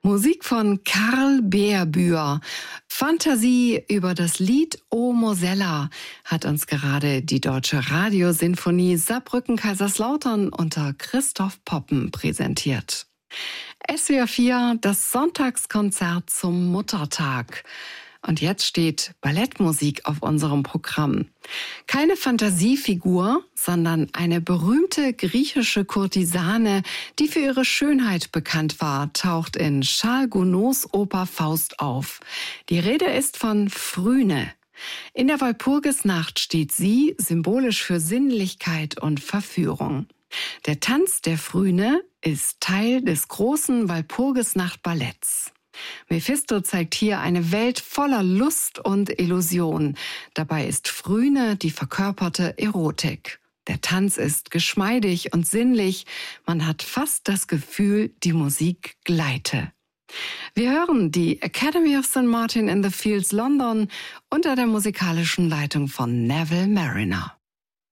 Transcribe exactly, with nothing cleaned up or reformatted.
Musik von Karl Beerbühr. Fantasie über das Lied O Mosella hat uns gerade die Deutsche Radiosinfonie Saarbrücken-Kaiserslautern unter Christoph Poppen präsentiert. S W R vier, das Sonntagskonzert zum Muttertag. Und jetzt steht Ballettmusik auf unserem Programm. Keine Fantasiefigur, sondern eine berühmte griechische Kurtisane, die für ihre Schönheit bekannt war, taucht in Charles Gounods Oper Faust auf. Die Rede ist von Phryne. In der Walpurgisnacht steht sie symbolisch für Sinnlichkeit und Verführung. Der Tanz der Phryne ist Teil des großen Walpurgisnacht-Balletts. Mephisto zeigt hier eine Welt voller Lust und Illusion. Dabei ist Phryne die verkörperte Erotik. Der Tanz ist geschmeidig und sinnlich. Man hat fast das Gefühl, die Musik gleite. Wir hören die Academy of Saint Martin in the Fields London unter der musikalischen Leitung von Neville Marriner.